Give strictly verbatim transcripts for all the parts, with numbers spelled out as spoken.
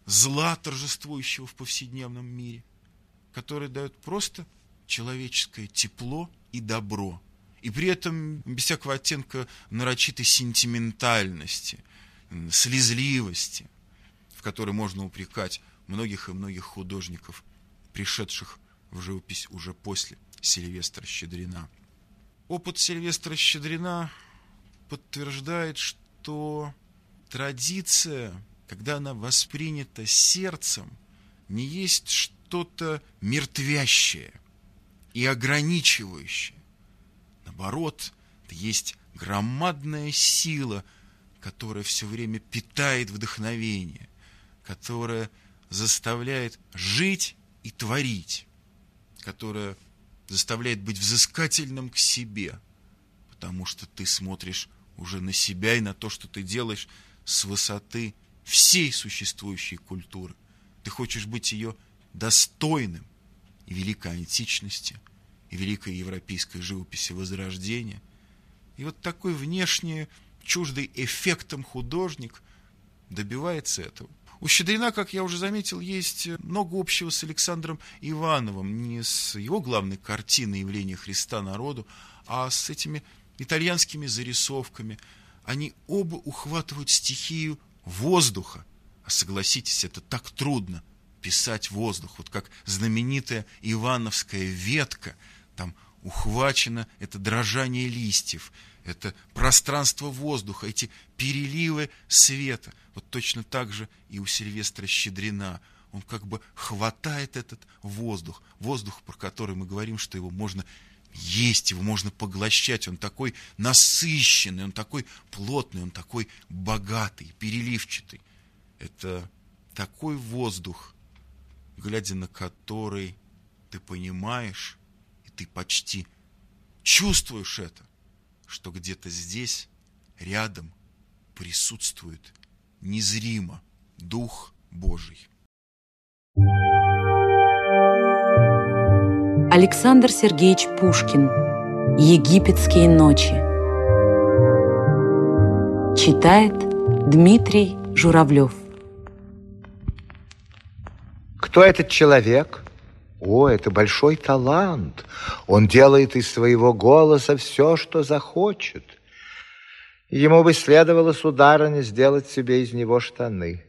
зла, торжествующего в повседневном мире, который дает просто человеческое тепло и добро. И при этом без всякого оттенка нарочитой сентиментальности, слезливости, в которой можно упрекать многих и многих художников, пришедших в живопись уже после Сильвестра Щедрина. Опыт Сильвестра Щедрина подтверждает, что традиция, когда она воспринята сердцем, не есть что-то мертвящее и ограничивающее. Наоборот, это есть громадная сила, которая все время питает вдохновение, которая заставляет жить и творить, которая заставляет быть взыскательным к себе, потому что ты смотришь уже на себя и на то, что ты делаешь с высоты всей существующей культуры. Ты хочешь быть ее достойным и великой античности, и великой европейской живописи Возрождения. И вот такой внешне чуждый эффектом художник добивается этого. У Щедрина, как я уже заметил, есть много общего с Александром Ивановым, не с его главной картиной «Явление Христа народу», а с этими итальянскими зарисовками. Они оба ухватывают стихию воздуха. А согласитесь, это так трудно писать воздух. Вот как знаменитая ивановская ветка, там ухвачено это дрожание листьев, это пространство воздуха, эти переливы света. Вот точно так же и у Сильвестра Щедрина. Он как бы хватает этот воздух, воздух, про который мы говорим, что его можно есть, его можно поглощать. Он такой насыщенный, он такой плотный, он такой богатый, переливчатый. Это такой воздух, глядя на который ты понимаешь, и ты почти чувствуешь это, что где-то здесь, рядом, присутствует незримо Дух Божий. Александр Сергеевич Пушкин. «Египетские ночи». Читает Дмитрий Журавлев. Кто этот человек? О, это большой талант. Он делает из своего голоса все, что захочет. Ему бы следовало, сударыня, сделать себе из него штаны.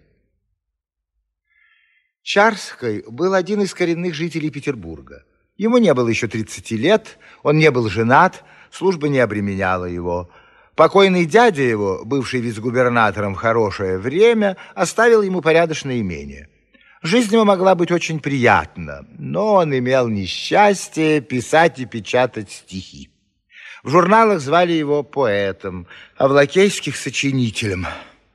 Чарский был один из коренных жителей Петербурга. Ему не было еще тридцати лет, он не был женат, служба не обременяла его. Покойный дядя его, бывший вице-губернатором в хорошее время, оставил ему порядочное имение. Жизнь его могла быть очень приятна, но он имел несчастье писать и печатать стихи. В журналах звали его поэтом, а в лакейских — сочинителем.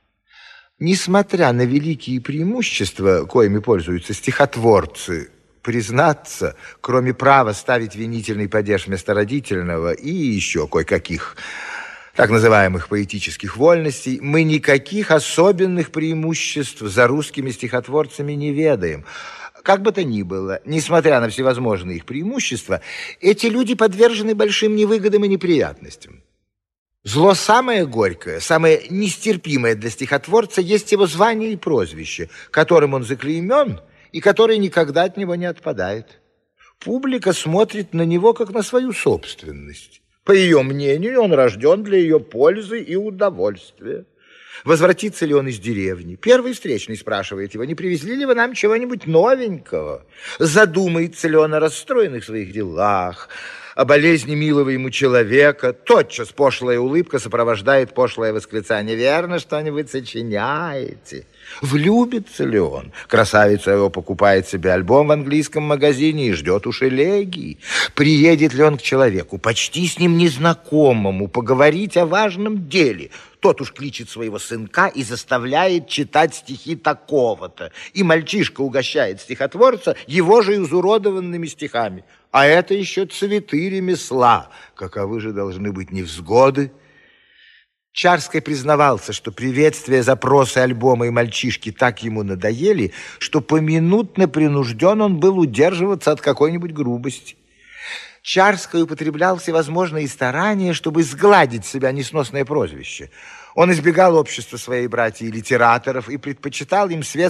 Несмотря на великие преимущества, коими пользуются стихотворцы, признаться, кроме права ставить винительный падеж вместо родительного и еще кое-каких так называемых поэтических вольностей, мы никаких особенных преимуществ за русскими стихотворцами не ведаем. Как бы то ни было, несмотря на всевозможные их преимущества, эти люди подвержены большим невыгодам и неприятностям. Зло самое горькое, самое нестерпимое для стихотворца есть его звание и прозвище, которым он заклеймен и который никогда от него не отпадает. Публика смотрит на него как на свою собственность. По ее мнению, он рожден для ее пользы и удовольствия. Возвратится ли он из деревни? Первый встречный спрашивает его, не привезли ли вы нам чего-нибудь новенького? Задумается ли он о расстроенных своих делах, о болезни милого ему человека? Тотчас пошлая улыбка сопровождает пошлое восклицание. Верно, что-нибудь сочиняете? Влюбится ли он? Красавица его покупает себе альбом в английском магазине и ждет уж элегии. Приедет ли он к человеку, почти с ним незнакомому, поговорить о важном деле? Тот уж кличет своего сынка и заставляет читать стихи такого-то. И мальчишка угощает стихотворца его же изуродованными стихами. А это еще цветы ремесла. Каковы же должны быть невзгоды? Чарский признавался, что приветствия, запросы, альбома и мальчишки так ему надоели, что поминутно принужден он был удерживаться от какой-нибудь грубости. Чарский употреблял всевозможные старания, чтобы сгладить с себя несносное прозвище. Он избегал общества своей братьев-литераторов и предпочитал им светское